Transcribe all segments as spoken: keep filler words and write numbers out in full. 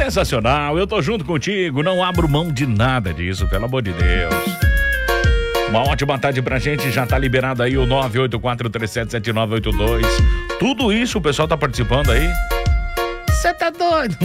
sensacional, eu tô junto contigo, não abro mão de nada disso, pelo amor de Deus. Uma ótima tarde pra gente, já tá liberado aí o nove oito quatro três sete sete nove oito dois. Tudo isso o pessoal tá participando aí. Você tá doido?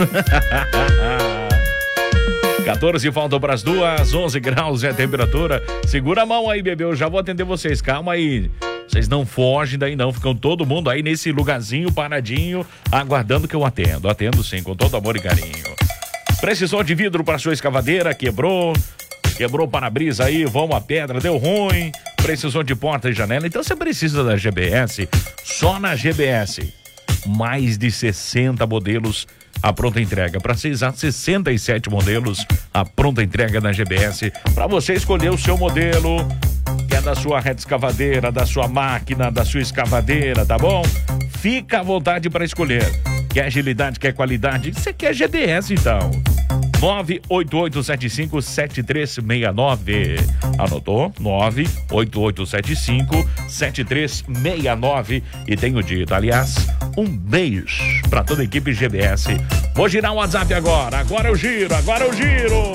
quatorze faltam pras duas, onze graus é a temperatura. Segura a mão aí, bebê, eu já vou atender vocês, calma aí. Vocês não fogem daí não, ficam todo mundo aí nesse lugarzinho paradinho, aguardando que eu atendo. Atendo sim, com todo amor e carinho. Precisou de vidro para sua escavadeira, quebrou, quebrou o para-brisa aí, vamos a pedra, deu ruim. Precisou de porta e janela, então você precisa da G B S, só na G B S. Mais de sessenta modelos a pronta entrega. Para ser exato, sessenta e sete modelos a pronta entrega na G B S. Para você escolher o seu modelo, que é da sua reta escavadeira, da sua máquina, da sua escavadeira, tá bom? Fica à vontade para escolher. Quer agilidade, quer qualidade? Você quer G D S então? nove oito oito sete cinco sete três seis nove. Anotou? nove oito oito sete cinco sete três seis nove. E tenho dito, aliás, um beijo para toda a equipe G B S. Vou girar o WhatsApp agora. Agora eu giro, agora eu giro.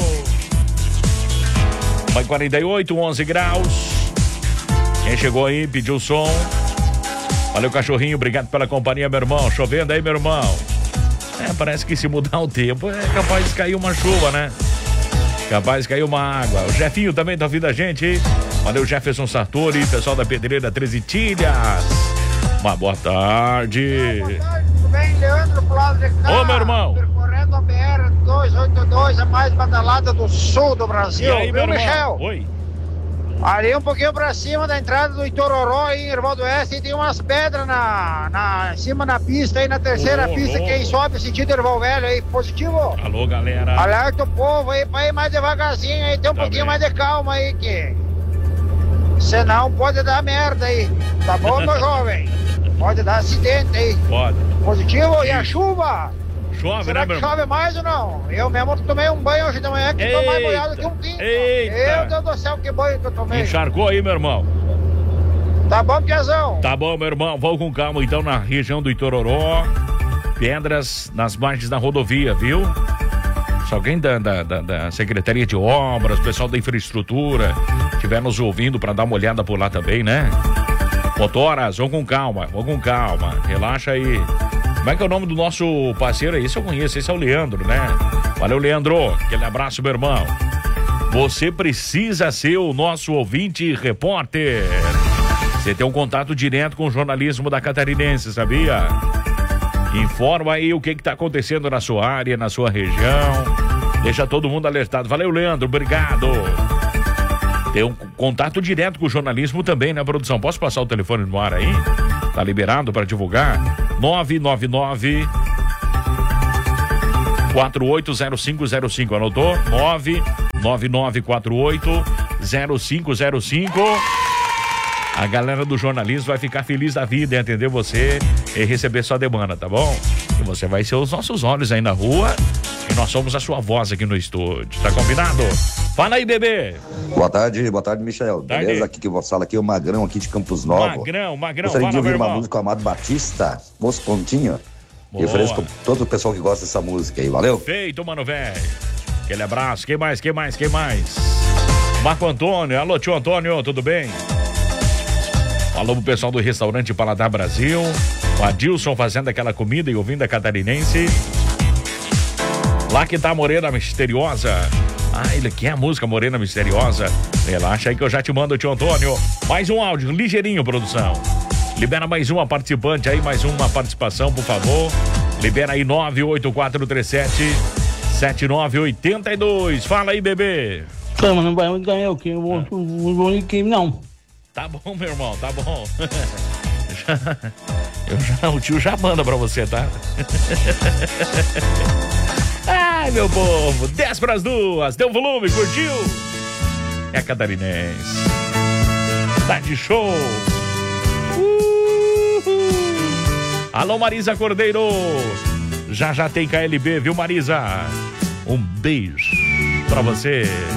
Vai quarenta e oito, onze graus. Quem chegou aí, pediu o som. Valeu, cachorrinho, obrigado pela companhia, meu irmão. Chovendo aí, meu irmão. É, parece que se mudar o tempo é capaz de cair uma chuva, né? Capaz de cair uma água. O Jefinho também tá ouvindo a gente. Valeu, Jefferson Sartori, pessoal da Pedreira treze Tilhas. Uma boa tarde. Boa tarde, tudo bem? Leandro pro lado de cá. Ô, meu irmão. Percorrendo a B R duzentos e oitenta e dois, a mais badalada do sul do Brasil. E aí, meu Viu, irmão? Michel? Oi. Ali um pouquinho pra cima da entrada do Itororó, aí em Irmão do Oeste, e tem umas pedras na, na, em cima na pista, aí na terceira Ô, pista, louco. quem sobe sentido Erval Velho aí, positivo? Alô, galera. Alerta o povo aí pra ir mais devagarzinho aí, tem um Tá pouquinho bem. mais de calma aí, que senão pode dar merda aí, tá bom, meu jovem? Pode dar acidente aí. Pode. Positivo? E a chuva? Chove, Será né, que meu irmão? chove mais ou não? Eu mesmo tomei um banho hoje de manhã que tô mais Eita, molhado que um pinto. eita. Meu Deus do céu, que banho que eu tomei. Encharcou aí, meu irmão. Tá bom, Piazão? Tá bom, meu irmão. Vamos com calma, então, na região do Itororó. Pedras nas margens da rodovia, viu? Se alguém da, da, da, da Secretaria de Obras, pessoal da infraestrutura, estiver nos ouvindo para dar uma olhada por lá também, né? Motoras, vão com calma, vão com calma. Relaxa aí. Como é que é o nome do nosso parceiro aí? Esse eu conheço, esse é o Leandro, né? Valeu, Leandro. Aquele abraço, meu irmão. Você precisa ser o nosso ouvinte e repórter. Você tem um contato direto com o jornalismo da Catarinense, sabia? Informa aí o que que tá acontecendo na sua área, na sua região. Deixa todo mundo alertado. Valeu, Leandro. Obrigado. Tem um contato direto com o jornalismo também, né, produção? Posso passar o telefone no ar aí? Tá liberado para divulgar? nove nove nove quatro oito zero cinco zero cinco. Anotou? nove nove nove quatro oito zero cinco zero cinco. A galera do jornalismo vai ficar feliz da vida em atender você e receber sua demanda, tá bom? E você vai ser os nossos olhos aí na rua e nós somos a sua voz aqui no estúdio. Tá combinado? Fala aí, bebê. Boa tarde, boa tarde, Michel. Tarde. Beleza? Aqui que eu falo aqui é o Magrão aqui de Campos Novos. Magrão, Magrão, Gostaria de fala, ouvir meu uma irmão. música com o Amado Batista, Moço Pontinho. E Boa. ofereço pra todo o pessoal que gosta dessa música aí, valeu? Feito, mano, velho. Aquele abraço. Quem mais, quem mais, quem mais? Marco Antônio. Alô, tio Antônio, tudo bem? Alô pro pessoal do restaurante Paladar Brasil. O Adilson fazendo aquela comida e ouvindo a Catarinense. Lá que tá a Morena Misteriosa. Ah, ele quer a música Morena Misteriosa. Relaxa aí que eu já te mando, tio Antônio. Mais um áudio, ligeirinho, produção. Libera mais uma participante aí, mais uma participação, por favor. Libera aí nove oito quatro três sete sete nove oito dois. Fala aí, bebê. Calma, não vai ganhar o quê? Eu vou, não vou ninguém, não. Tá bom, meu irmão, tá bom. Já, eu já, o tio já manda pra você, tá? Ai, meu povo, dez pras duas, deu volume, curtiu? É a Catarinense. Tá de show. Uhul. Alô, Marisa Cordeiro. Já já tem K L B, viu, Marisa? Um beijo pra você.